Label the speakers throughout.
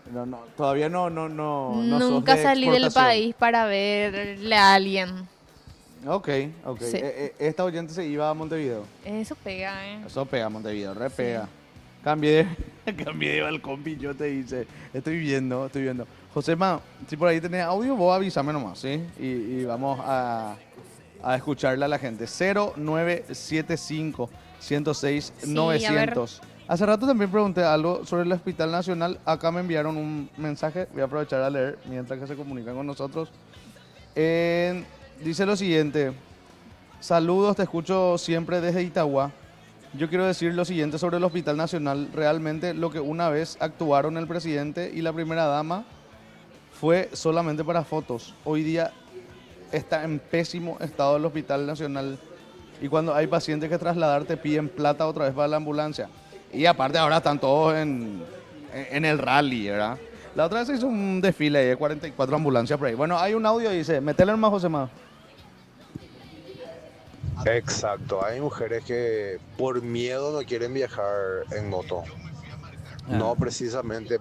Speaker 1: No, no, todavía no sos
Speaker 2: Nunca
Speaker 1: de
Speaker 2: salí del
Speaker 1: exportación.
Speaker 2: país para verle a alguien.
Speaker 1: Ok, ok.
Speaker 2: Sí.
Speaker 1: Esta oyente se iba a Montevideo.
Speaker 2: Eso pega, ¿eh?
Speaker 1: Eso pega, Montevideo, re
Speaker 2: Sí.
Speaker 1: pega. Cambié cambié de balcón, yo te dice. Estoy viendo, estoy viendo. Josema, si por ahí tenés audio, vos avísame nomás, ¿sí? Y vamos a escucharle a la gente. 0975 106
Speaker 2: Sí, a ver.
Speaker 1: 900. Hace rato también pregunté algo sobre el Hospital Nacional. Acá me enviaron un mensaje. Voy a aprovechar a leer mientras que se comunican con nosotros. Eh, Dice lo siguiente. Saludos, te escucho siempre desde Itagua. Yo quiero decir lo siguiente sobre el Hospital Nacional. Realmente lo que una vez actuaron el presidente y la primera dama fue solamente para fotos. Hoy día está en pésimo estado el Hospital Nacional. Y cuando hay pacientes que trasladar te piden plata otra vez para la ambulancia. Y aparte ahora están todos en el rally, ¿verdad? La otra vez se hizo un desfile de 44 ambulancias por ahí. Bueno, hay un audio y dice, metele más José más.
Speaker 3: Exacto, hay mujeres que por miedo no quieren viajar en moto,
Speaker 1: Ah,
Speaker 3: no precisamente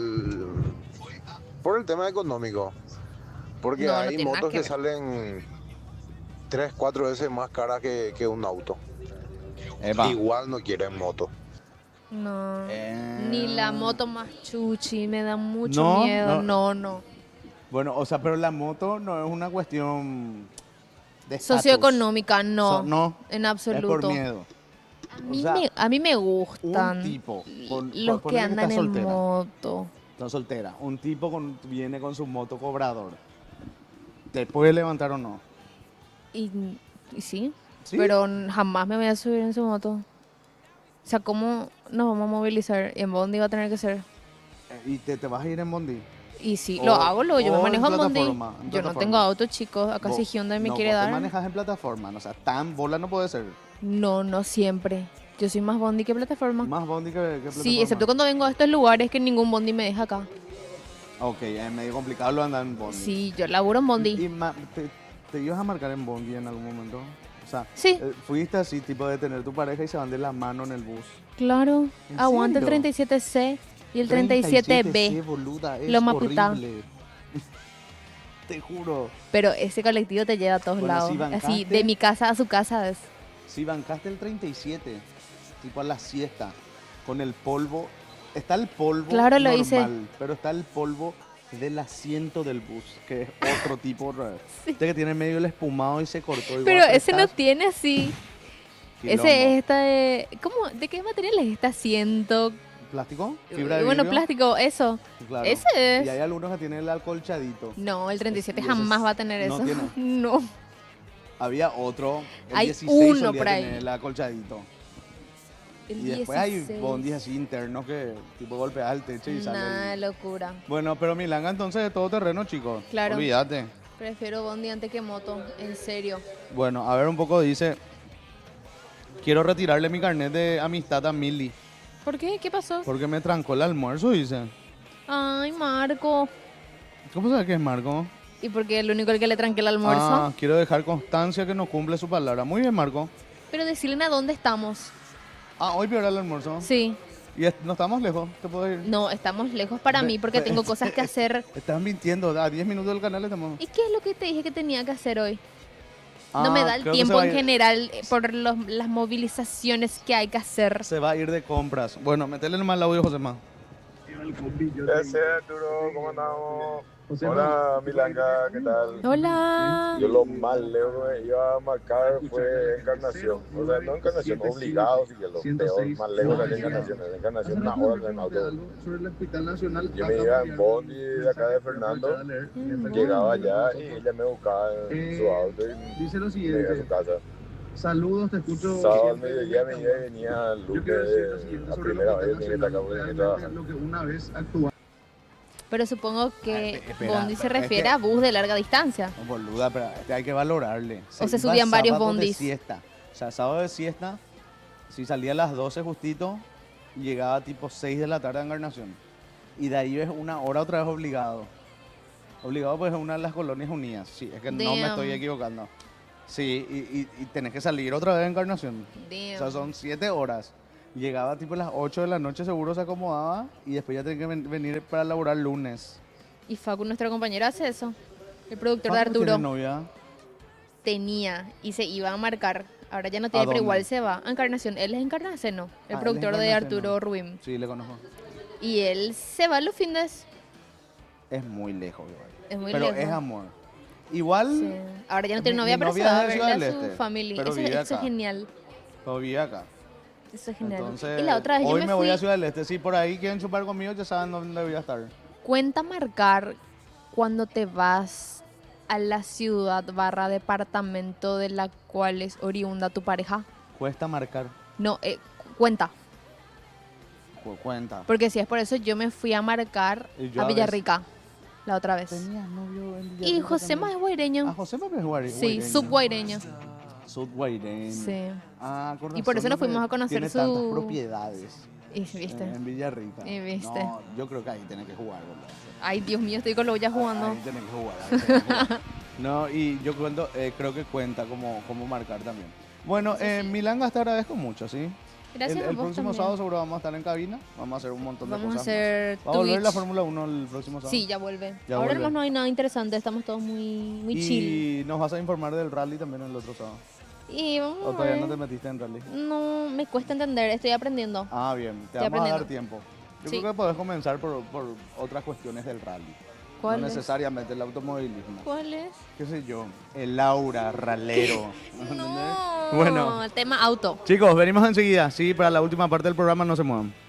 Speaker 3: por el tema económico, porque
Speaker 2: No, no
Speaker 3: hay
Speaker 2: tiene nada
Speaker 3: motos
Speaker 2: que
Speaker 3: que
Speaker 2: ver.
Speaker 3: salen 3, 4 veces más caras que un auto.
Speaker 1: epa.
Speaker 3: Igual no quieren moto.
Speaker 2: No. Ni la
Speaker 1: Eh,
Speaker 2: moto más chuchi, me da mucho
Speaker 1: no,
Speaker 2: miedo.
Speaker 1: no.
Speaker 2: No, no.
Speaker 1: Bueno, o sea, pero la moto no es una cuestión de estatus.
Speaker 2: Socioeconómica, no.
Speaker 1: No,
Speaker 2: En
Speaker 1: es por
Speaker 2: absoluto.
Speaker 1: miedo.
Speaker 2: A
Speaker 1: O
Speaker 2: mí
Speaker 1: sea,
Speaker 2: me, a mí me
Speaker 1: un
Speaker 2: gustan
Speaker 1: tipo,
Speaker 2: los que
Speaker 1: ponele que está
Speaker 2: andan en
Speaker 1: soltera,
Speaker 2: moto.
Speaker 1: está soltera, un tipo viene con su moto cobrador, ¿te puede levantar o no?
Speaker 2: Y, y sí,
Speaker 1: ¿Sí?
Speaker 2: pero jamás me voy a subir en su moto. O sea, ¿cómo nos vamos a movilizar? En Bondi va a tener que ser.
Speaker 1: ¿Y te vas a ir en Bondi?
Speaker 2: Y sí, lo hago, yo me
Speaker 1: O en
Speaker 2: manejo en Bondi.
Speaker 1: plataforma, en
Speaker 2: Yo no tengo
Speaker 1: plataforma.
Speaker 2: auto, chicos. Acá si Hyundai me
Speaker 1: No,
Speaker 2: quiere
Speaker 1: vos te
Speaker 2: dar.
Speaker 1: manejas en plataforma, no, o sea, tan bola no puede ser.
Speaker 2: No, no siempre. Yo soy más Bondi que plataforma.
Speaker 1: Más Bondi que
Speaker 2: Sí,
Speaker 1: plataforma.
Speaker 2: excepto cuando vengo a estos lugares que ningún Bondi me deja acá.
Speaker 1: Ok, es medio complicado lo andar en Bondi.
Speaker 2: Sí, yo laburo en Bondi.
Speaker 1: ¿Te ibas a marcar en Bondi en algún momento? O sea,
Speaker 2: Sí,
Speaker 1: fuiste así, tipo de tener tu pareja y se van de la mano en el bus.
Speaker 2: claro.
Speaker 1: ¿En
Speaker 2: Aguanta el
Speaker 1: serio?
Speaker 2: 37C y el 37B.
Speaker 1: 37C, boluda, es
Speaker 2: Loma Putá.
Speaker 1: horrible. Te juro.
Speaker 2: Pero ese colectivo te lleva a todos
Speaker 1: Bueno,
Speaker 2: lados. Así, de mi casa a su casa es.
Speaker 1: si bancaste el 37, tipo a la siesta, con el polvo, está el polvo
Speaker 2: Claro, lo hice.
Speaker 1: normal, pero está el polvo del asiento del bus, que es otro tipo raro.
Speaker 2: Sí.
Speaker 1: Este que tiene medio el espumado y se cortó y vos
Speaker 2: Pero ese no
Speaker 1: apretás,
Speaker 2: tiene así. Ese
Speaker 1: quilombo.
Speaker 2: es esta de... ¿Cómo? ¿De qué material es este asiento?
Speaker 1: ¿Plástico? ¿Fibra de
Speaker 2: Bueno,
Speaker 1: vidrio?
Speaker 2: plástico, eso.
Speaker 1: Claro.
Speaker 2: Ese
Speaker 1: Y
Speaker 2: es.
Speaker 1: hay algunos que tienen el acolchadito.
Speaker 2: No, el 37
Speaker 1: Y ese
Speaker 2: jamás va a tener
Speaker 1: no
Speaker 2: eso.
Speaker 1: tiene.
Speaker 2: No.
Speaker 1: Había otro, el
Speaker 2: Hay
Speaker 1: 16
Speaker 2: uno
Speaker 1: solía
Speaker 2: por
Speaker 1: tener
Speaker 2: ahí.
Speaker 1: el acolchadito.
Speaker 2: El
Speaker 1: Y después hay
Speaker 2: 16.
Speaker 1: bondis así internos que tipo golpeas el techo y sale
Speaker 2: Nah,
Speaker 1: el...
Speaker 2: locura.
Speaker 1: Bueno, pero Milanga entonces de todo terreno, chicos.
Speaker 2: Claro.
Speaker 1: Olvídate.
Speaker 2: Prefiero Bondi antes que moto. En serio.
Speaker 1: Bueno, a ver un poco dice, quiero retirarle mi carnet de amistad a Milly,
Speaker 2: ¿Por qué? ¿Qué pasó?
Speaker 1: porque me trancó el almuerzo, dice.
Speaker 2: Ay, Marco.
Speaker 1: ¿Cómo sabes que es Marco?
Speaker 2: ¿Y por qué el único el que le tranqué el almuerzo?
Speaker 1: Ah, quiero dejar constancia que no cumple su palabra. Muy bien, Marco.
Speaker 2: Pero decirle a dónde estamos.
Speaker 1: Ah, hoy peor el almuerzo.
Speaker 2: Sí.
Speaker 1: Y no estamos lejos, te puedo ir.
Speaker 2: No, estamos lejos para mí porque tengo cosas que hacer.
Speaker 1: Estás mintiendo, a 10 minutos del canal estamos.
Speaker 2: ¿Y qué es lo que te dije que tenía que hacer hoy? No me da el
Speaker 1: Creo que
Speaker 2: tiempo en general por las movilizaciones que hay que hacer.
Speaker 1: se va a ir de compras. Bueno, metele nomás el audio, Josema.
Speaker 3: Ese Arturo, ¿cómo andamos? Hola Milanga, ¿qué tal?
Speaker 2: Hola.
Speaker 3: Yo lo más lejos que me iba a marcar fue Encarnación. O sea, no Encarnación, obligado, sí que lo peor, más lejos que Encarnación. En Encarnación una hora en auto. Yo me iba en Bondi de acá de Fernando, llegaba allá y ella me buscaba en su auto y me iba a su casa.
Speaker 4: Saludos, te escucho.
Speaker 3: Sábado al mediodía me iba y venía
Speaker 4: Yo
Speaker 3: Luque
Speaker 4: quiero decir lo siguiente
Speaker 3: la
Speaker 4: sobre el
Speaker 3: primera vez,
Speaker 4: Hospital
Speaker 3: tenía que estar acá porque tenía que trabajar.
Speaker 4: Nacional, lo que una vez actuaba.
Speaker 2: Pero supongo que
Speaker 1: espera,
Speaker 2: Bondi se
Speaker 1: pero es
Speaker 2: refiere
Speaker 1: que-
Speaker 2: a bus de larga distancia.
Speaker 1: No, boluda, pero hay que valorarle.
Speaker 2: O se
Speaker 1: iba
Speaker 2: subían varios
Speaker 1: sábado de
Speaker 2: bondis.
Speaker 1: siesta. O sea, sábado de siesta, si salía a las 12 justito, llegaba tipo 6 de la tarde a Encarnación. Y de ahí es una hora otra vez obligado. Obligado pues es una de las colonias unidas. Sí, es que no me estoy
Speaker 2: Damn.
Speaker 1: equivocando. Sí, y tenés que salir otra vez a Encarnación. O sea,
Speaker 2: Damn.
Speaker 1: son 7 horas. Llegaba tipo a las 8 de la noche, seguro se acomodaba y después ya tenía que venir para laborar lunes.
Speaker 2: Y Facu, nuestro compañero, hace eso. El productor de
Speaker 1: ¿Facu
Speaker 2: Arturo
Speaker 1: tiene novia?
Speaker 2: tenía y se iba a marcar. Ahora ya no
Speaker 1: ¿A
Speaker 2: tiene, pero
Speaker 1: dónde?
Speaker 2: igual se va. A Encarnación. Él es Encarnaceno, el
Speaker 1: Ah,
Speaker 2: productor
Speaker 1: él es
Speaker 2: de
Speaker 1: Encarnaceno.
Speaker 2: Arturo Rubim.
Speaker 1: Sí, le conozco.
Speaker 2: Y él se va los fines.
Speaker 1: Es muy lejos igual.
Speaker 2: Es muy
Speaker 1: Pero
Speaker 2: lejos.
Speaker 1: es amor. Igual,
Speaker 2: Sí. Ahora ya no tiene
Speaker 1: Mi-
Speaker 2: novia,
Speaker 1: mi
Speaker 2: pero se
Speaker 1: novia
Speaker 2: va a
Speaker 1: es de
Speaker 2: verle a
Speaker 1: Ciudad
Speaker 2: su
Speaker 1: del Este,
Speaker 2: familia.
Speaker 1: pero
Speaker 2: Eso,
Speaker 1: vive
Speaker 2: eso
Speaker 1: acá.
Speaker 2: es genial.
Speaker 1: todavía acá.
Speaker 2: Eso es genial.
Speaker 1: Entonces,
Speaker 2: Y la otra vez yo
Speaker 1: hoy
Speaker 2: me
Speaker 1: me voy
Speaker 2: fui.
Speaker 1: a Ciudad del Este. Si por ahí quieren chupar conmigo, ya saben dónde voy a estar.
Speaker 2: Cuenta marcar cuando te vas a la ciudad barra departamento de la cual es oriunda tu pareja.
Speaker 1: Cuesta marcar.
Speaker 2: No, cuenta.
Speaker 1: Cuenta.
Speaker 2: Porque si es por eso, yo me fui a marcar
Speaker 1: Y yo
Speaker 2: a
Speaker 1: a
Speaker 2: Villarrica la otra vez.
Speaker 1: ¿Tenías novio en
Speaker 2: Y
Speaker 1: Villarrica
Speaker 2: José
Speaker 1: también?
Speaker 2: es guaireño.
Speaker 1: Ah, José es guaireño.
Speaker 2: Sí, subguaireño.
Speaker 1: Subguaireño.
Speaker 2: Sí.
Speaker 1: Ah, con
Speaker 2: Y por eso
Speaker 1: razón,
Speaker 2: nos fuimos a conocer
Speaker 1: tiene
Speaker 2: su-
Speaker 1: tantas propiedades
Speaker 2: Y viste.
Speaker 1: en Villarrica.
Speaker 2: Y viste.
Speaker 1: No, yo creo que ahí tenés que jugar, boludo.
Speaker 2: Ay, Dios mío, estoy con lo ya jugando.
Speaker 1: Ahí tenés que jugar. Ahí tenés que jugar. No, y yo cuento, creo que cuenta como marcar también. Bueno, Milanga, te agradezco mucho, ¿sí?
Speaker 2: Gracias
Speaker 1: El
Speaker 2: a vos
Speaker 1: próximo
Speaker 2: también.
Speaker 1: sábado seguro vamos a estar en cabina. Vamos a hacer un montón de
Speaker 2: Vamos a
Speaker 1: cosas
Speaker 2: hacer
Speaker 1: más. ¿Va a volver la
Speaker 2: Twitch.
Speaker 1: Fórmula 1 el próximo sábado?
Speaker 2: Sí, ya vuelve.
Speaker 1: Ya
Speaker 2: Ahora
Speaker 1: vuelve.
Speaker 2: nomás no hay nada interesante, estamos todos muy chill.
Speaker 1: Y nos vas a informar del rally también el otro sábado.
Speaker 2: Y vamos
Speaker 1: ¿O
Speaker 2: a
Speaker 1: todavía
Speaker 2: ver.
Speaker 1: no te metiste en rally?
Speaker 2: No, me cuesta entender, estoy aprendiendo.
Speaker 1: Ah, bien, te
Speaker 2: Estoy
Speaker 1: vamos a dar
Speaker 2: aprendiendo.
Speaker 1: tiempo. Yo
Speaker 2: Sí.
Speaker 1: creo que podés comenzar por otras cuestiones del rally.
Speaker 2: ¿Cuál
Speaker 1: No
Speaker 2: es?
Speaker 1: necesariamente el automovilismo.
Speaker 2: ¿Cuál es?
Speaker 1: ¿Qué sé yo? El Aura, ralero. ¿Entendés?
Speaker 2: No,
Speaker 1: Bueno.
Speaker 2: el tema auto.
Speaker 1: Chicos, venimos enseguida. Sí, para la última parte del programa no se muevan.